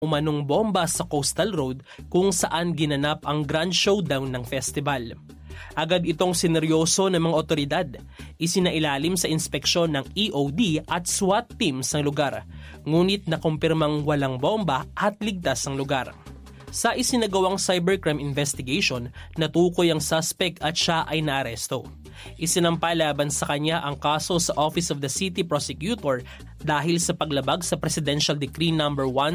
umanong bomba sa Coastal Road kung saan ginanap ang Grand Showdown ng festival. Agad itong sineryoso ng mga otoridad, isinailalim sa inspeksyon ng EOD at SWAT teams ng lugar, ngunit nakumpirmang walang bomba at ligtas ang lugar. Sa isinagawang cybercrime investigation, natukoy ang suspect at siya ay naaresto. Isinampa laban sa kanya ang kaso sa Office of the City Prosecutor dahil sa paglabag sa Presidential Decree No.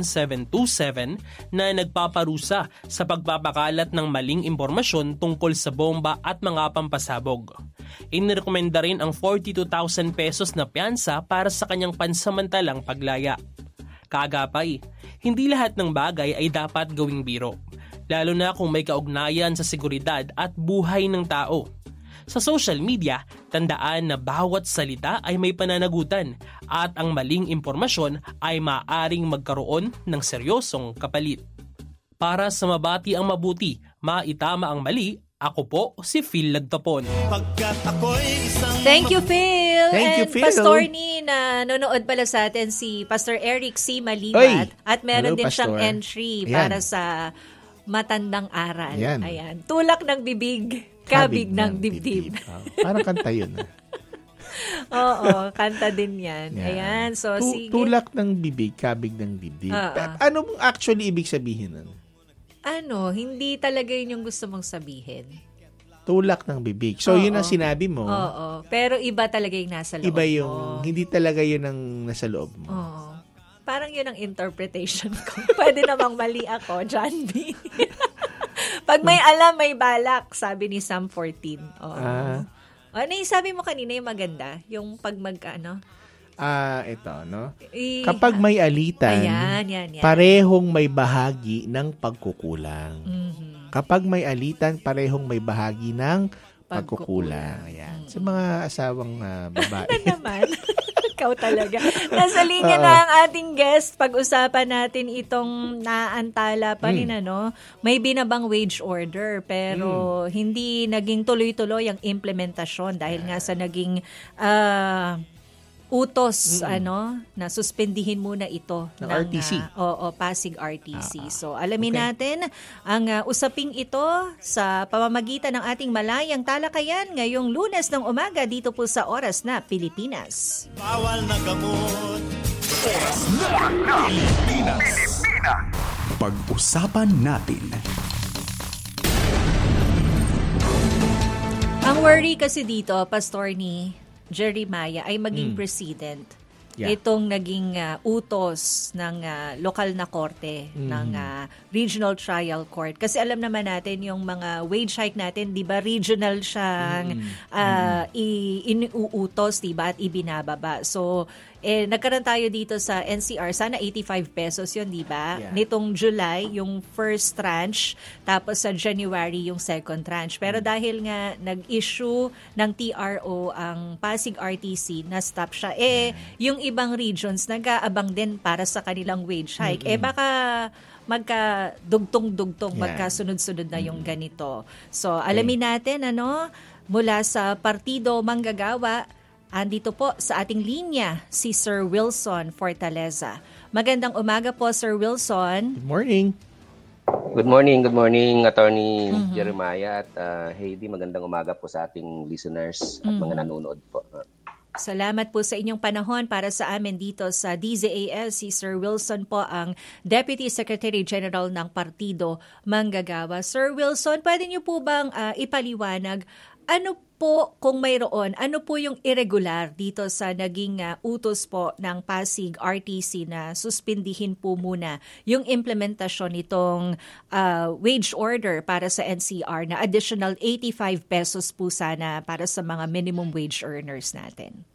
1727 na nagpaparusa sa pagpapakalat ng maling impormasyon tungkol sa bomba at mga pampasabog. Inirekomenda rin ang 42,000 pesos na piyansa para sa kanyang pansamantalang paglaya. Kaagapay, hindi lahat ng bagay ay dapat gawing biro, lalo na kung may kaugnayan sa seguridad at buhay ng tao. Sa social media, tandaan na bawat salita ay may pananagutan at ang maling impormasyon ay maaaring magkaroon ng seryosong kapalit. Para sa mabati ang mabuti, maitama ang mali, ako po si Phil Lagtapon. Thank you, Phil. Thank you, And Phil. Pastor ni na nanonood pala sa atin si Pastor Eric C. Malibat. At meron Hello, din siyang Pastor. entry Ayan. para sa matandang aral. Ayan. Tulak ng bibig, kabig ng dibdib. Parang kanta yun. Oo, kanta din yan. Ayan. So, sige. Tulak ng bibig, kabig ng dibdib. Ano mong actually ibig sabihin nun? Hindi talaga yun yung gusto mong sabihin. Tulak ng bibig. So, yun ang sinabi mo. Oo. Pero iba talaga yung nasa loob Iba yung, mo. hindi talaga yun ang nasa loob mo. Oo. Parang yun ang interpretation ko. Pwede namang mali ako, John B. Pag may alam, may balak, sabi ni Psalm 14. Oo. Ano yung sabi mo kanina yung maganda? Yung pag Ito, no? Kapag may alitan, yan. parehong may bahagi ng pagkukulang. Mm-hmm. Kapag may alitan, parehong may bahagi ng pagkukulang. Ayan. Sa mga asawang babae. Ano naman? Ikaw talaga. Nasa linya na ang ating guest. Pag-usapan natin itong naantala pa rin, may binabang wage order pero hindi naging tuloy-tuloy ang implementasyon dahil nga sa naging utos na suspendihin muna ito ng RTC. Pasig RTC. So alamin natin ang usaping ito sa pamamagitan ng ating malayang talakayan ngayong Lunes ng umaga dito po sa Oras na Pilipinas. Bawal na gamot. Oras na Pilipinas. Pag-usapan natin. Ang worry kasi dito, Pastor ni Jeremiah, ay maging president. Itong naging utos ng lokal na korte, ng regional trial court. Kasi alam naman natin yung mga wage hike natin, di ba regional siyang inuutos, di ba, at ibinababa. So, nagkaroon tayo dito sa NCR, sana 85 pesos yun, di ba? Yeah. Nitong July, yung first tranche, tapos sa January, yung second tranche. Pero dahil nga nag-issue ng TRO ang Pasig RTC, na-stop siya. Yung ibang regions, nag-aabang din para sa kanilang wage hike. Baka magka-dugtong-dugtong, magkasunod-sunod na yung ganito. So, alamin natin, mula sa Partido Manggagawa, andito po sa ating linya si Sir Wilson Fortaleza. Magandang umaga po, Sir Wilson. Good morning. Good morning, Attorney Jeremiah at Heidi. Magandang umaga po sa ating listeners at mga nanonood po. Salamat po sa inyong panahon para sa amin dito sa DZAS. Si Sir Wilson po ang Deputy Secretary General ng Partido Manggagawa. Sir Wilson, pwede niyo po bang ipaliwanag ano po, kung mayroon, ano po yung irregular dito sa naging utos po ng Pasig RTC na suspindihin po muna yung implementasyon nitong wage order para sa NCR na additional 85 pesos po sana para sa mga minimum wage earners natin?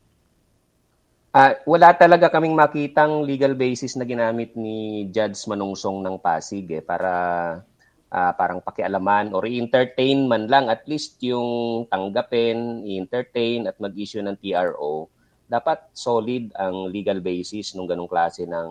Wala talaga kaming makitang legal basis na ginamit ni Judge Manungsong ng Pasig para parang pakialaman or i-entertain man lang at least yung tanggapin, i-entertain at mag-issue ng TRO. Dapat solid ang legal basis ng ganong klase ng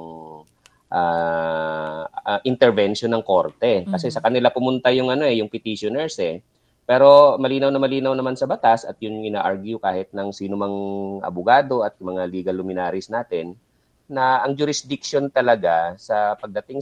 intervention ng korte. Kasi sa kanila pumunta yung yung petitioners Pero malinaw naman sa batas at yun yung ina-argue kahit ng sino mang abogado at mga legal luminaries natin na ang jurisdiction talaga sa pagdating